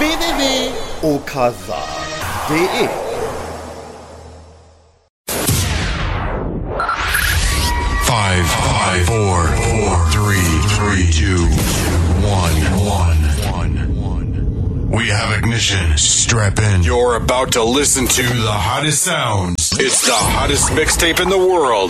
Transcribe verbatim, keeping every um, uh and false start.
w w w punkt okaza punkt de. Five, five, four, four, three, three, two, one, one, one. We have ignition. Strap in. You're about to listen to the hottest sounds. It's the hottest mixtape in the world.